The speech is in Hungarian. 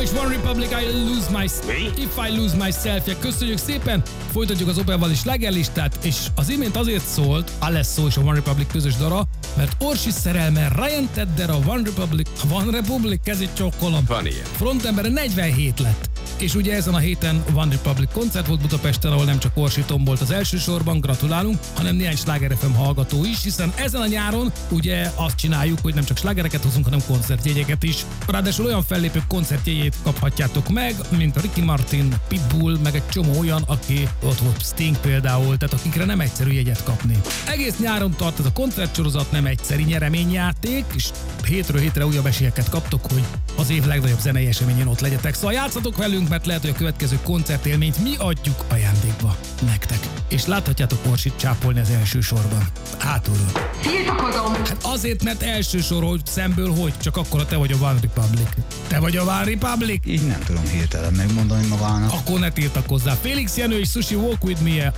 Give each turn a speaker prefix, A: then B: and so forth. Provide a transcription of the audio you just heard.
A: és One Republic, If I Lose Myself. Köszönjük szépen, folytatjuk az Opelval is slágerlistát, és az imént azért szólt Alesso és a One Republic közös dara, mert Orsi szerelme Ryan Tedder a One Republic kezét csókolom.
B: Van ilyen.
A: Frontembere 47 lett. És ugye ezen a héten One Republic koncert volt Budapesten, ahol nem csak Orsi tombolt az első sorban, gratulálunk, hanem néhány Sláger FM hallgató is, hiszen ezen a nyáron ugye azt csináljuk, hogy nem csak slágereket hozunk, hanem koncertjegyeket is. Ráadásul olyan fellépők koncertjegyét kaphatjátok meg, mint a Ricky Martin, Pitbull, meg egy csomó olyan, aki ott volt, Sting például, tehát akikre nem egyszerű jegyet kapni. Egész nyáron tart ez a koncertsorozat, nem egyszeri nyereményjáték, és hétről hétre újabb esélyeket kaptok, hogy az év legnagyobb zenei eseményen ott legyetek. Szóval játszatok velünk, mert lehet, hogy a következő koncertélményt mi adjuk ajándékba nektek. És láthatjátok Orsit csápolni az első sorban. Hátulról.
C: Tiltakozom!
A: Hát azért, mert első sor, hogy szemből hogy, csak akkor te vagy a One Republic. Te vagy a One Republic?
D: Így nem tudom hirtelen megmondani magának.
A: Akkor ne tiltakozzál. Félix Jenő és Sushi Walk With Me